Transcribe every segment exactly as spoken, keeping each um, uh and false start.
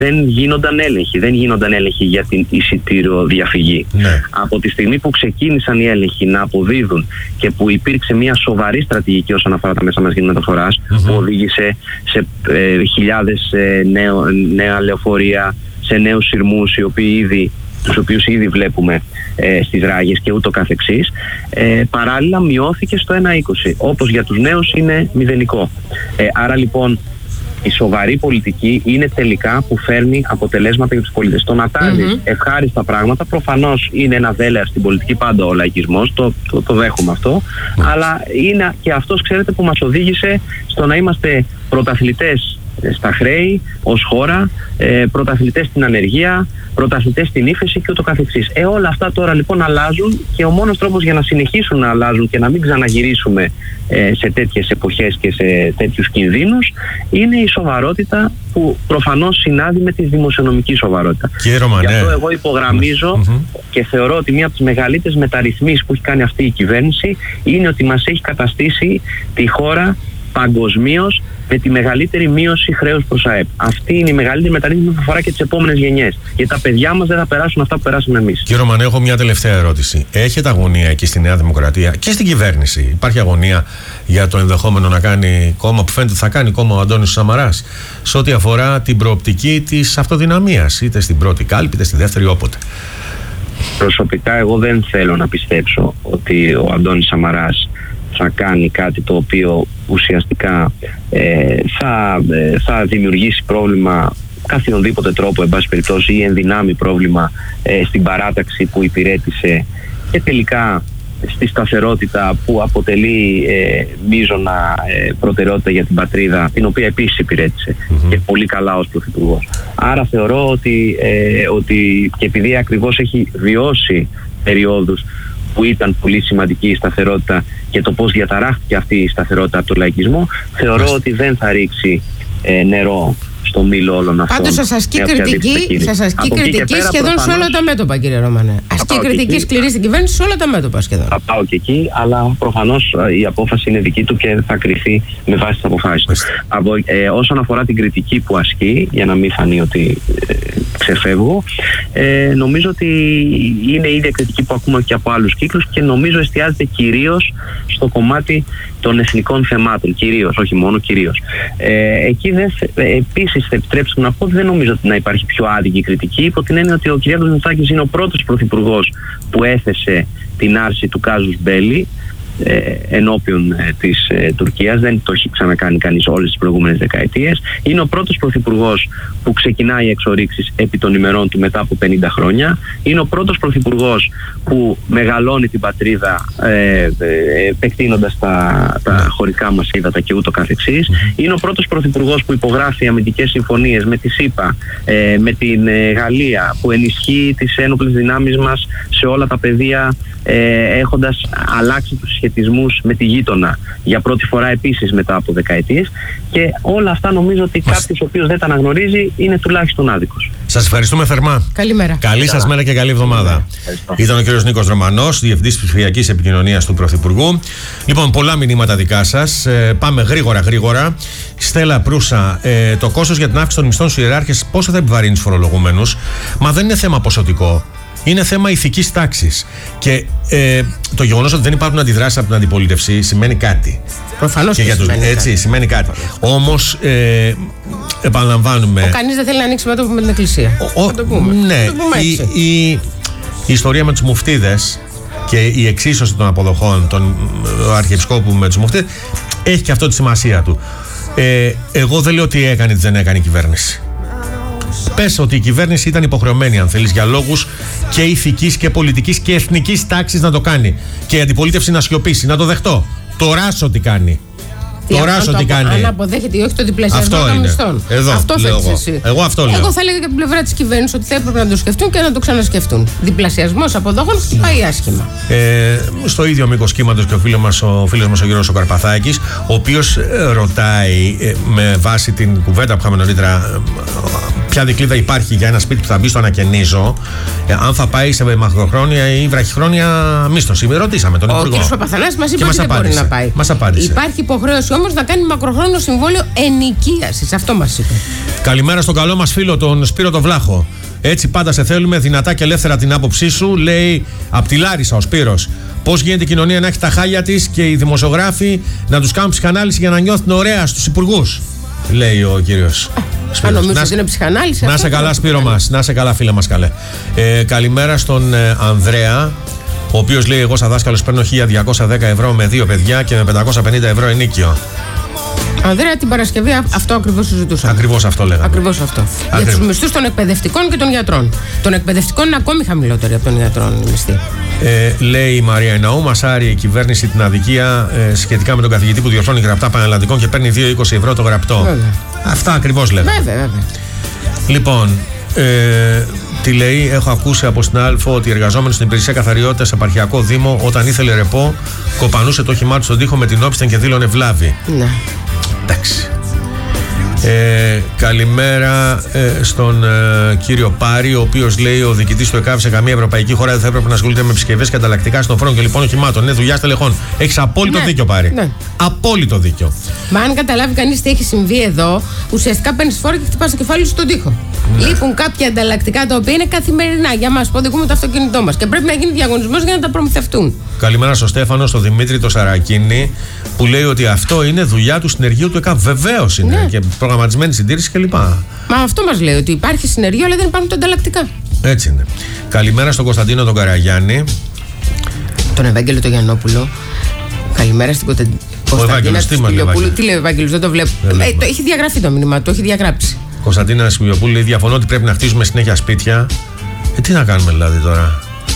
δεν γίνονταν έλεγχοι. Δεν γίνονταν έλεγχοι για την εισιτήριο-διαφυγή. Ναι. Από τη στιγμή που ξεκίνησαν οι έλεγχοι να αποδίδουν και που υπήρξε μια σοβαρή στρατηγική όσον αφορά τα μέσα μαζικής μεταφοράς, mm-hmm. που οδήγησε σε ε, χιλιάδες ε, νέο, νέα λεωφορεία, σε νέους σειρμούς, οι οποίοι ήδη, τους οποίους ήδη βλέπουμε ε, στις ράγες και ούτω καθεξής, ε, παράλληλα μειώθηκε στο ένα είκοσι, όπως για τους νέους είναι μηδενικό. Ε, άρα λοιπόν η σοβαρή πολιτική είναι τελικά που φέρνει αποτελέσματα για τους πολίτες. Το να τάζει mm-hmm. ευχάριστα πράγματα, προφανώς είναι ένα δέλεαρ στην πολιτική, πάντα ο λαϊκισμός, το, το, το δέχομαι αυτό, mm-hmm. αλλά είναι και αυτός, ξέρετε, που μας οδήγησε στο να είμαστε πρωταθλητές στα χρέη ως χώρα, ε, πρωταθλητές στην ανεργία, πρωταθλητές στην ύφεση και ούτω καθεξής. Ε, όλα αυτά τώρα λοιπόν αλλάζουν και ο μόνος τρόπος για να συνεχίσουν να αλλάζουν και να μην ξαναγυρίσουμε ε, σε τέτοιες εποχές και σε τέτοιους κινδύνους είναι η σοβαρότητα που προφανώς συνάδει με τη δημοσιονομική σοβαρότητα. Κύριε Ρωμανέ, γι' αυτό εγώ υπογραμμίζω mm-hmm. και θεωρώ ότι μία από τις μεγαλύτερες μεταρρυθμίσεις που έχει κάνει αυτή η κυβέρνηση είναι ότι μας έχει καταστήσει τη χώρα παγκοσμίως με τη μεγαλύτερη μείωση χρέους προς ΑΕΠ. Αυτή είναι η μεγαλύτερη μεταρρύθμιση που αφορά και τις επόμενες γενιές. Γιατί τα παιδιά μας δεν θα περάσουν αυτά που περάσαμε εμείς. Κύριε Ρωμανέ, έχω μια τελευταία ερώτηση. Έχετε αγωνία εκεί στη Νέα Δημοκρατία και στην κυβέρνηση? Υπάρχει αγωνία για το ενδεχόμενο να κάνει κόμμα, που φαίνεται θα κάνει κόμμα ο Αντώνης Σαμαράς, σε ό,τι αφορά την προοπτική της αυτοδυναμίας, είτε στην πρώτη κάλπη, είτε στη δεύτερη, όποτε? Προσωπικά εγώ δεν θέλω να πιστέψω ότι ο Αντώνης Σαμαράς θα κάνει κάτι το οποίο ουσιαστικά ε, θα, ε, θα δημιουργήσει πρόβλημα καθιονδήποτε τρόπο, εν πάση περιπτώσει, ή ενδυνάμει πρόβλημα ε, στην παράταξη που υπηρέτησε και τελικά στη σταθερότητα που αποτελεί ε, μείζωνα ε, προτεραιότητα για την πατρίδα, την οποία επίσης υπηρέτησε mm-hmm. και πολύ καλά ως πρωθυπουργός. Άρα θεωρώ ότι, ε, ότι και επειδή ακριβώς έχει βιώσει περιόδους που ήταν πολύ σημαντική η σταθερότητα και το πώς διαταράχθηκε αυτή η σταθερότητα από τον λαϊκισμό, θεωρώ Μάλιστα. ότι δεν θα ρίξει ε, νερό στο μήλο όλων αυτών. Πάντως σας ασκεί κριτική, σας ασκεί κριτική σχεδόν προφανώς, σε όλα τα μέτωπα, κύριε Ρωμανέ. Ασκεί κριτική σκληρή στην κυβέρνηση σε όλα τα μέτωπα σχεδόν. Θα πάω και εκεί, αλλά προφανώς η απόφαση είναι δική του και θα κριθεί με βάση τις αποφάσεις του. Από, ε, όσον αφορά την κριτική που ασκεί, για να μην φανεί ότι ε, ξεφεύγω, ε, νομίζω ότι είναι η ίδια κριτική που ακούμε και από άλλους κύκλους και νομίζω εστιάζεται κυρίως στο κομμάτι των εθνικών θεμάτων, κυρίως, όχι μόνο, κυρίως. Ε, εκεί δεν, επίσης θα επιτρέψω να πω ότι δεν νομίζω ότι να υπάρχει πιο άδικη κριτική, υπό την έννοια ότι ο κ. Μητσοτάκης είναι ο πρώτος πρωθυπουργός που έθεσε την άρση του κάζους μπέλι ε, ενώπιον ε, της ε, Τουρκίας. Δεν το έχει ξανακάνει κανείς όλες τις προηγούμενες δεκαετίες. Είναι ο πρώτος πρωθυπουργός που ξεκινάει εξορίξεις επί των ημερών του μετά από πενήντα χρόνια. Είναι ο πρώτος πρωθυπουργός που μεγαλώνει την πατρίδα ε, ε, επεκτείνοντας τα, τα χωρικά μας ύδατα και ούτω καθεξής. Είναι ο πρώτος πρωθυπουργός που υπογράφει αμυντικές συμφωνίες με τη ΣΥΠΑ, ε, με την ε, Γαλλία, που ενισχύει τις ένοπλες δυνάμεις μας σε όλα τα πεδία, ε, έχοντας αλλάξει τους σχετισμούς με τη γείτονα για πρώτη φορά επίσης μετά από δεκαετίες. Και όλα αυτά νομίζω ότι κάποιος ο οποίος δεν τα αναγνωρίζει είναι τουλάχιστον άδικος. Σας ευχαριστούμε θερμά. Καλημέρα. Καλή σας μέρα και καλή εβδομάδα. Ήταν ο κύριος Νίκος Ρωμανός, Διευθυντής Ψηφιακής Επικοινωνίας του Πρωθυπουργού. Λοιπόν, πολλά μηνύματα δικά σας. Ε, πάμε γρήγορα, γρήγορα. Στέλλα Προύσα, ε, το κόστος για την αύξηση των μισθών στους ιεράρχες πόσο θα επιβαρύνει τους φορολογούμενους? Μα δεν είναι θέμα ποσοτικό. Είναι θέμα ηθικής τάξης. Και ε, το γεγονός ότι δεν υπάρχουν αντιδράσεις από την αντιπολίτευση σημαίνει κάτι. Προφανώς και και για τους, σημαίνει έτσι, κάτι. σημαίνει κάτι. Όμως, ε, επαναλαμβάνουμε. Ο κανείς δεν θέλει να ανοίξει μέτωπο με την Εκκλησία. Ο, θα το πούμε. Ναι, το πούμε η, η, η ιστορία με τους μουφτίδες και η εξίσωση των αποδοχών των αρχιεπισκόπου με τους μουφτίδες έχει και αυτό τη σημασία του. Ε, εγώ δεν λέω ότι έκανε ή δεν έκανε η κυβέρνηση. Πες ότι η κυβέρνηση ήταν υποχρεωμένη, αν θέλεις, για λόγους και ηθικής και πολιτικής και εθνικής τάξης να το κάνει. Και η αντιπολίτευση να σιωπήσει, να το δεχτώ. Το ράσο τι κάνει. Το ράσο τι κάνει. Αν αποδέχεται ή όχι το διπλασιασμό των μισθών. Εδώ, αυτό λέω θέλεις εγώ. εσύ. Εγώ αυτό λέω. Εγώ θα έλεγα και από την πλευρά της κυβέρνησης ότι θα έπρεπε να το σκεφτούν και να το ξανασκεφτούν. Διπλασιασμός αποδόχων πάει άσχημα. Ε, στο ίδιο μήκος κύματος και ο φίλος μας ο, φίλος μας ο Γιώργος ο Καρπαθάκης, ο οποίος ε, ρωτάει ε, με βάση την κουβέντα που είχαμε νωρίτερα, ε, ποια δικλείδα υπάρχει για ένα σπίτι που θα μπει στο ανακαινίζω, ε, αν θα πάει σε μακροχρόνια ή βραχυχρόνια μίσθωση. Ρωτήσαμε τον Υπουργό. Ο κ. Παπαθανάσης μας είπε ότι δεν μπορεί να πάει. Μας απάντησε. Υπάρχει υποχρέωση όμως όμως να κάνει μακροχρόνιο συμβόλαιο ενοικίασης. Αυτό μας είπε. Καλημέρα στον καλό μας φίλο, τον Σπύρο τον Βλάχο. Έτσι πάντα σε θέλουμε, δυνατά και ελεύθερα την άποψή σου, λέει απ' τη Λάρισα ο Σπύρος. Πώς γίνεται η κοινωνία να έχει τα χάλια της και οι δημοσιογράφοι να τους κάνουν ψυχανάλυση για να νιώθουν ωραία στους υπουργούς, λέει ο κύριος Αν νομίζω ότι είναι ψυχανάλυση. Να σε καλά, Σπύρο μας, να σε καλά, φίλε μας, καλέ. Ε, καλημέρα στον ε, Ανδρέα, ο οποίος λέει: εγώ σαν δάσκαλος παίρνω χίλια διακόσια δέκα ευρώ με δύο παιδιά και με πεντακόσια πενήντα ευρώ ενίκιο. Ανδρέα, την Παρασκευή αυτό ακριβώς συζητούσαμε. Ακριβώς αυτό λέγαμε. Ακριβώς αυτό. Ακριβώς. Για τους μισθούς των εκπαιδευτικών και των γιατρών. Των εκπαιδευτικών είναι ακόμη χαμηλότεροι από των γιατρών οι μισθοί. Ε, λέει η Μαρία Ιναού, μασάρει η κυβέρνηση την αδικία ε, σχετικά με τον καθηγητή που διορθώνει γραπτά πανελλαδικών και παίρνει δύο είκοσι ευρώ το γραπτό. Βέβαια. Αυτά ακριβώς λέγαμε. Βέβαια, βέβαια. Λοιπόν, ε, τι λέει, έχω ακούσει από στην Άλφο ότι οι εργαζόμενοι στην υπηρεσία καθαριότητας σε επαρχιακό δήμο, όταν ήθελε ρεπό, κοπανούσε το όχημά του στον τοίχο με την όψη και δήλωνε βλάβη. Ναι. Εντάξει. Ε, καλημέρα ε, στον ε, κύριο Πάρη, ο οποίος λέει: ο διοικητής του ΕΚΑΒ σε καμία ευρωπαϊκή χώρα δεν θα έπρεπε να ασχολείται με επισκευές και ανταλλακτικά στον και λοιπόν οχημάτων. Είναι δουλειά στελεχών. Έχεις απόλυτο ναι, δίκιο, Πάρη. Ναι. Απόλυτο δίκιο. Μα αν καταλάβει κανείς τι έχει συμβεί εδώ, ουσιαστικά παίρνεις φόρο και χτυπάς το κεφάλι σου στον τοίχο. Ναι. Λείπουν κάποια ανταλλακτικά τα οποία είναι καθημερινά για μας που οδηγούμε το αυτοκίνητό μας και πρέπει να γίνει διαγωνισμός για να τα προμηθευτούν. Καλημέρα στον Στέφανο, στον Δημήτρη, το Σαρακίνη, που λέει ότι αυτό είναι δουλειά του συνεργείου του ΕΚΑΒ. Βεβαίως είναι. Ναι. Και προγραμματισμένη συντήρηση κλπ. Μα αυτό μας λέει, ότι υπάρχει συνεργείο, αλλά δεν υπάρχουν τα ανταλλακτικά. Έτσι είναι. Καλημέρα στον Κωνσταντίνο τον Καραγιάννη. Τον Ευάγγελο τον Γιαννόπουλο. Καλημέρα στην Κωνσταντίνο. Κωνσταντίνα Σπηλιοπούλου. Τι λέει ο Ευάγγελος, δεν το βλέπω. Δεν ε, το έχει διαγραφεί το μήνυμα, το έχει διαγράψει. Κωνσταντίνα Σπηλιοπούλου λέει: διαφωνώ ότι πρέπει να χτίζουμε συνέχεια σπίτια. Ε, τι να κάνουμε δηλαδή τώρα.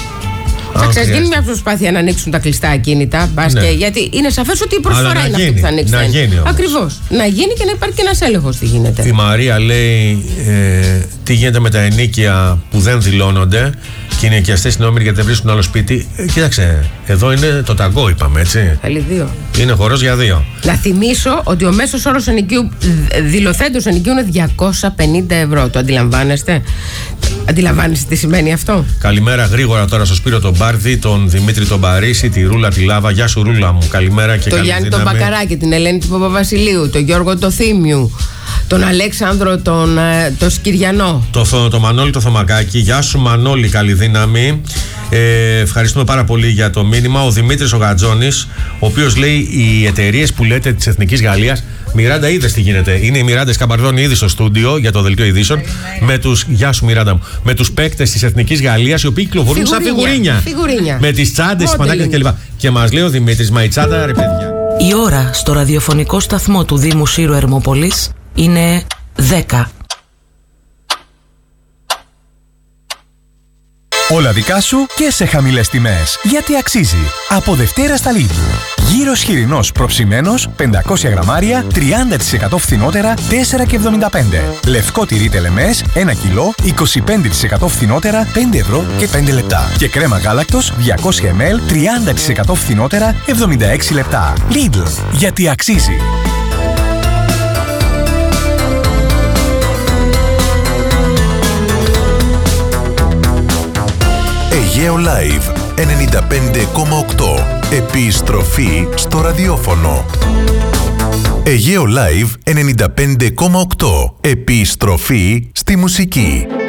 Θα ξαναγίνει μια προσπάθεια να ανοίξουν τα κλειστά ακίνητα. Ναι. Και, γιατί είναι σαφές ότι η προσφορά είναι αυτή που θα ανοίξει. Να γίνει. Ακριβώς. Να γίνει και να υπάρχει και ένας έλεγχος τι γίνεται. Η Μαρία λέει: ε, τι γίνεται με τα ενίκια που δεν δηλώνονται και οι ενοικιαστές είναι όμοιροι γιατί δεν βρίσκουν άλλο σπίτι. Ε, κοίταξε, εδώ είναι το ταγκό, είπαμε έτσι. Θέλει δύο. Είναι χορός για δύο. Να θυμίσω ότι ο μέσος όρος ενοικίου, δηλωθέντος ενοικίου είναι διακόσια πενήντα ευρώ. Το αντιλαμβάνεστε. Αντιλαμβάνεστε τι σημαίνει αυτό. Καλημέρα γρήγορα τώρα στο Σπύρο τον Μπάρδη, τον Δημήτρη τον Παρίσι, τη Ρούλα τη Λάβα. Γεια σου, Ρούλα μου. Καλημέρα και το καλή Γιάννη δύναμη. τον Μπακαράκη, την Ελένη του Παπαβασιλείου, τον Γιώργο το Θήμιου, τον Αλέξανδρο τον το Σκυριανό. Το, το Μανώλη το Θωμακάκη. Γεια σου, Μανώλη, καλή δύναμη. Ε, ευχαριστούμε πάρα πολύ για το μήνυμα. Ο Δημήτρης ο Γατζόνης, ο οποίος λέει: οι εταιρείες που λέτε της Εθνικής Γαλλίας. Μιράντα, είδες τι γίνεται. Είναι η Μιράντα Σκαμπαρδόνη ήδη στο στούντιο για το δελτίο ειδήσεων. Με τους, γεια σου, Μιράντα μου. Με τους παίκτες της Εθνικής Γαλλίας, οι οποίοι κυκλοφορούν σαν φιγουρίνια. Φιγουρίνια. Με τις τσάντες, τις πανάκες κλπ. Και μας λέει ο Δημήτρης: μα η τσάντα, ρε παιδιά. Η ώρα στο ραδιοφωνικό σταθμό του Δήμου Σύρου Ερμόπολης είναι δέκα. Όλα δικά σου και σε χαμηλές τιμές. Γιατί αξίζει. Από Δευτέρα στα Lidl. Γύρος χοιρινός προψημένος πεντακόσια γραμμάρια τριάντα τοις εκατό φθηνότερα τέσσερα και εβδομήντα πέντε. Λευκό τυρί τελεμές ένα κιλό είκοσι πέντε τοις εκατό φθηνότερα πέντε ευρώ και πέντε λεπτά. Και κρέμα γάλακτος διακόσια μιλιλίτρα τριάντα τοις εκατό φθηνότερα εβδομήντα έξι λεπτά. Lidl. Γιατί αξίζει. Αιγαίο Live ενενήντα πέντε κόμμα οκτώ. Επιστροφή στο ραδιόφωνο. Αιγαίο Live ενενήντα πέντε κόμμα οκτώ. Επιστροφή στη μουσική.